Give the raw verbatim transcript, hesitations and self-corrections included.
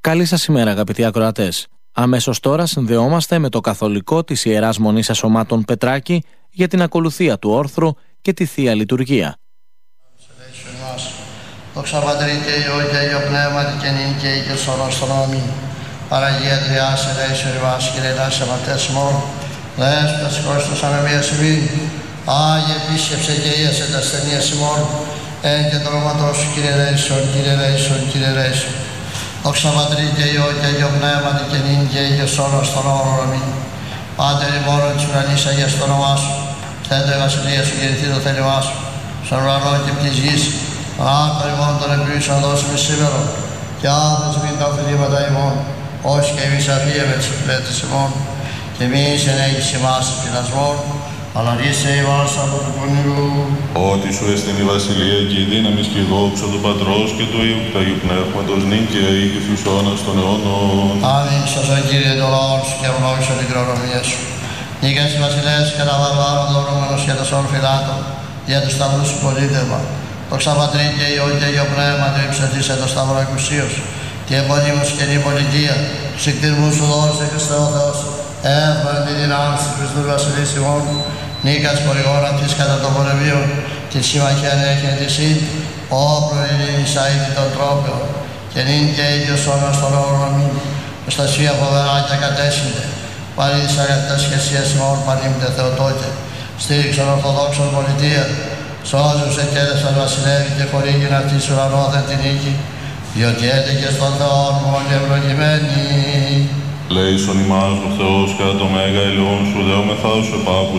Καλή σας ημέρα, αγαπητοί ακροατές. Αμέσως τώρα συνδεόμαστε με το καθολικό της Ιεράς Μονής Ασωμάτων Πετράκη για την ακολουθία του όρθρου και τη Θεία Λειτουργία. Δόξα Πατρί και Υιό και Υιό Πνεύματι και νυν και ή και σωρός των αμήν. Παραγία Τριάς ελέησον ημάς και ελέησον αμαρτές ημών. Δέσποτας Χριστός ανεμίας ημίν. Άγιε επίσκεψε και ίασε τα ασθενείας ημών. Εν και το όνοματός σου Κύριε ελέησον, Κύριε ελέησον, Κύριε ελέησον. Δόξα Πατρί και Υιό και Υιό Πνεύματι και νυν και ή και σωρός των αμήν. Πάτερ ημών της ουρανής Αγίας το όνομά σου. Θέτω η βασιλεία σου γεννηθεί το θέλημά σου. Στον ουρανό και επί της γης. Άκρα ημών των εμπειρήσεων δώσουμε σήμερα και άδες μην τα οφειλήματα ημών, ως και εμείς αφίεμαι τις οφειλέτες ημών, και εμείς ενέχεις ημάς της πειρασμών, αλλά ρίσε ημάς από του πονηρού. Ότι σου έστειν η βασιλεία και η δύναμη και η δόξα του Πατρός και του Υιού και του Αγίου Πνεύματος νυν και αεί και στους αιώνας των αιώνων. Αμήν. Σωσον Κύριε το λαό σου και ευλόγησον την κληρονομία σου. Νίκας οι βασιλέες και τα βαρβάρων δωρούμενος και τα σών φυλάτων, για τους σταυρούς σου πολίτευμα. Δόξα Πατρί και Υιό και Υιό Πνεύματι υψωθήσε το σταυρό εκουσίως, τη επωνύμους και την πολιτεία, τους εκτιρμούς σου δώσε Χριστέ ο Θεός, εύχον τη δυνάμεις της Χριστούς Βασιλής ημών, νίκας πολυγόνα της κατά των πολεμίων, τη συμμαχία έχει εντυσίν, όπλο ειρήνης αήτη των τρόπεων, και νυν και ίδιος όνος των όρων αμήν, προστασία φοβερά και ακατέσχυνται, πάλι της αγαθητάς σχεσίας ημών πανήμητε Θεοτόκε, στήριξον Ορθοδόξων πολιτεία, σώζουσε και έλεσαν βασιλεύει και χορήγην αυτής ουρανόθεν την νίκη, διότι έτεκε στον Θεό μόνοι ευλογημένοι. Λέησον ημάς ο Θεός κατά το μέγα ελαιόν σου δεόμεθά σου επάκου